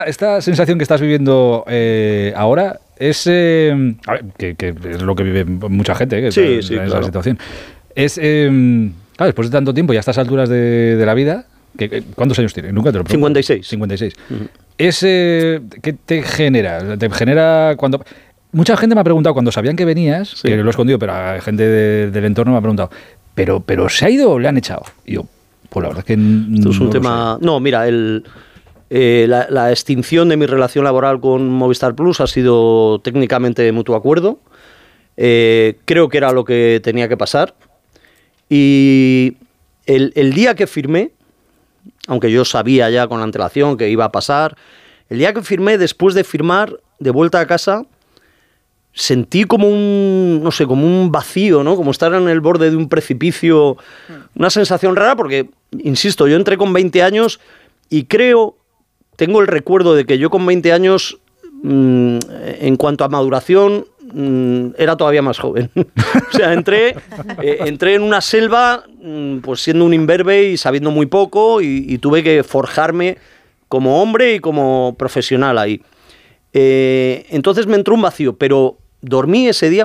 Esta sensación que estás viviendo ahora es, a ver, que es lo que vive mucha gente, que sí, está en claro. esa situación. Es, claro, después de tanto tiempo y a estas alturas de la vida, ¿cuántos años tienes? Nunca te lo pregunto. 56. 56. Es, ¿qué te genera? Te genera cuando... Mucha gente me ha preguntado, cuando sabían que venías, sí, que lo he escondido, pero gente del entorno me ha preguntado, ¿pero se ha ido o le han echado? Y yo, pues la verdad es que esto es un tema... No, mira, la extinción de mi relación laboral con Movistar Plus ha sido técnicamente de mutuo acuerdo. Creo que era lo que tenía que pasar. Y el día que firmé, aunque yo sabía ya con antelación que iba a pasar, el día que firmé, después de firmar, de vuelta a casa, sentí como no sé, como un vacío, ¿no? Como estar en el borde de un precipicio. Una sensación rara porque, insisto, yo entré con 20 años y tengo el recuerdo de que yo con 20 años, en cuanto a maduración, era todavía más joven. O sea, entré en una selva, pues siendo un imberbe y sabiendo muy poco, y tuve que forjarme como hombre y como profesional ahí. Entonces me entró un vacío, pero dormí ese día,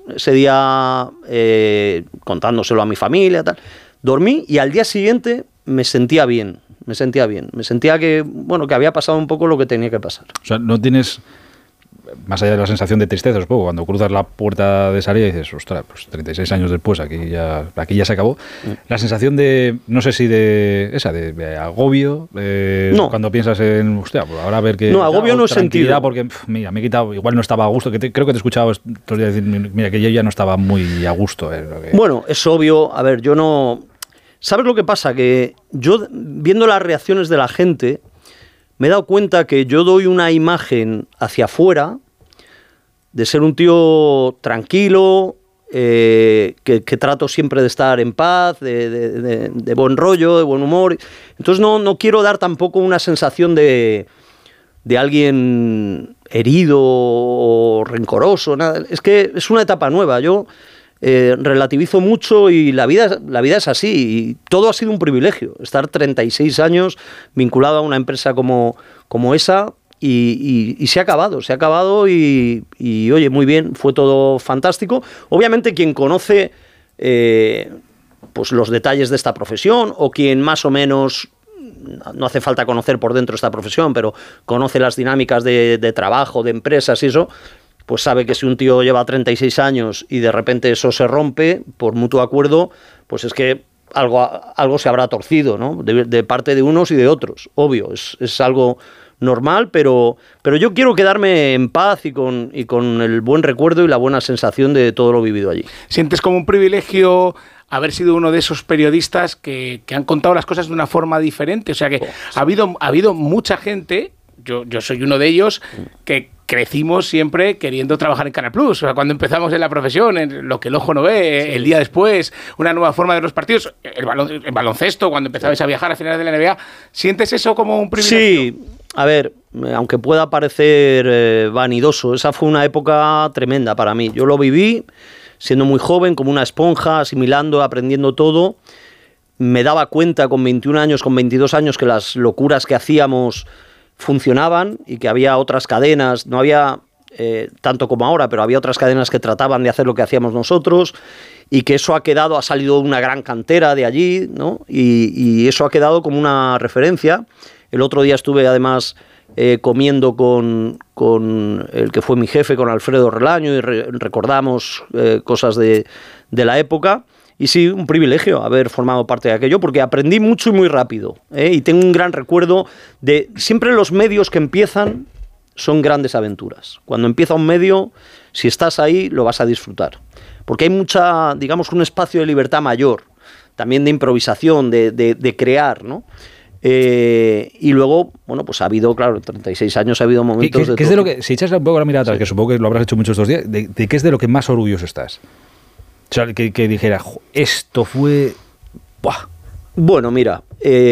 contándoselo a mi familia, tal. Dormí y al día siguiente me sentía bien. Me sentía que había pasado un poco lo que tenía que pasar. O sea, no tienes, más allá de la sensación de tristeza, un poco, cuando cruzas la puerta de salida y dices, ostras, pues 36 años después, aquí ya se acabó. La sensación de, no sé si de agobio, no. Cuando piensas en, hostia, pues ahora a ver que... No, agobio no he sentido. Porque, mira, me he quitado, igual no estaba a gusto, creo que te he escuchado estos días decir, mira, que yo ya no estaba muy a gusto. Bueno, es obvio, a ver, yo no... ¿Sabes lo que pasa? Que yo, viendo las reacciones de la gente, me he dado cuenta que yo doy una imagen hacia afuera de ser un tío tranquilo, que trato siempre de estar en paz, de buen rollo, de buen humor. Entonces no quiero dar tampoco una sensación de alguien herido o rencoroso. Nada. Es que es una etapa nueva. Yo relativizo mucho y la vida es así. Y todo ha sido un privilegio. Estar 36 años vinculado a una empresa como esa. Y se ha acabado y oye, muy bien, fue todo fantástico. Obviamente quien conoce pues los detalles de esta profesión, o quien más o menos, no hace falta conocer por dentro esta profesión, pero conoce las dinámicas de trabajo, de empresas y eso, pues sabe que si un tío lleva 36 años y de repente eso se rompe por mutuo acuerdo, pues es que algo se habrá torcido, ¿no? De parte de unos y de otros, obvio, es algo normal, pero yo quiero quedarme en paz y con el buen recuerdo y la buena sensación de todo lo vivido allí. ¿Sientes como un privilegio haber sido uno de esos periodistas que han contado las cosas de una forma diferente? O sea que ha habido mucha gente, yo soy uno de ellos, que crecimos siempre queriendo trabajar en Canal Plus. O sea, cuando empezamos en la profesión, en lo que el ojo no ve, sí, el día después, una nueva forma de los partidos, el baloncesto, cuando empezabais a viajar a finales de la NBA, ¿sientes eso como un privilegio? Sí, a ver, aunque pueda parecer vanidoso, esa fue una época tremenda para mí. Yo lo viví siendo muy joven, como una esponja, asimilando, aprendiendo todo. Me daba cuenta con 21 años, con 22 años, que las locuras que hacíamos funcionaban y que había otras cadenas, no había tanto como ahora, pero había otras cadenas que trataban de hacer lo que hacíamos nosotros, y que eso ha salido una gran cantera de allí, ¿no? Y eso ha quedado como una referencia. El otro día estuve además comiendo con el que fue mi jefe, con Alfredo Relaño, y recordamos cosas de la época. Y sí, un privilegio haber formado parte de aquello, porque aprendí mucho y muy rápido, y tengo un gran recuerdo de... Siempre los medios que empiezan son grandes aventuras. Cuando empieza un medio, si estás ahí, lo vas a disfrutar. Porque hay mucha, digamos, un espacio de libertad mayor, también de improvisación, de crear, ¿no? Y luego, bueno, pues ha habido, claro, 36 años ha habido momentos ¿Qué es de lo que, si echas un poco la mirada atrás, sí, que supongo que lo habrás hecho mucho estos días, de qué es de lo que más orgulloso estás? O sea, que dijera, esto fue... ¡buah! Bueno, mira,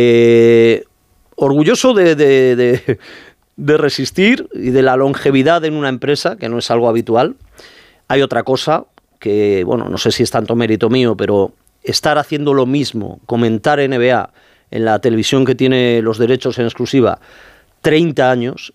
orgulloso de resistir y de la longevidad en una empresa, que no es algo habitual. Hay otra cosa que, bueno, no sé si es tanto mérito mío, pero estar haciendo lo mismo, comentar NBA en la televisión que tiene los derechos en exclusiva 30 años,